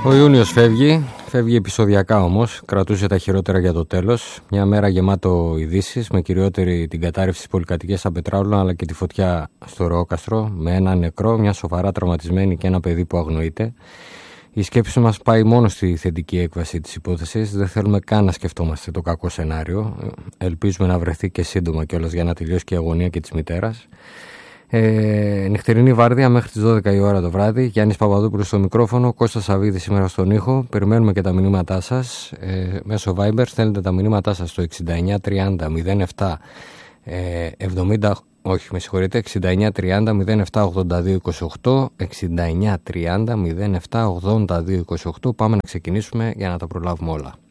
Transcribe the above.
Ο Ιούνιος φεύγει επεισοδιακά όμως, κρατούσε τα χειρότερα για το τέλος. Μια μέρα γεμάτο ειδήσεις, με κυριότερη την κατάρρευση της πολυκατοικίας στα Πετράουλα, αλλά και τη φωτιά στο Ροόκαστρο, με ένα νεκρό, μια σοβαρά τραυματισμένη και ένα παιδί που αγνοείται. Η σκέψη μας πάει μόνο στη θετική έκβαση της υπόθεσης. Δεν θέλουμε καν να σκεφτόμαστε το κακό σενάριο. Ελπίζουμε να βρεθεί και σύντομα κιόλας για να τελειώσει και η αγωνία και της μητέρας. Νυχτερινή βάρδια μέχρι τις 12 η ώρα το βράδυ. Γιάννης Παπαδόπουλος στο μικρόφωνο, Κώστας Σαββίδης σήμερα στον ήχο. Περιμένουμε και τα μηνύματά σας μέσω Viber. Στέλνετε τα μηνύματά σας στο 69 30 07 70. Όχι, με συγχωρείτε, 69 30 07 82 28. 69 30 07 82 28. Πάμε να ξεκινήσουμε για να τα προλάβουμε όλα.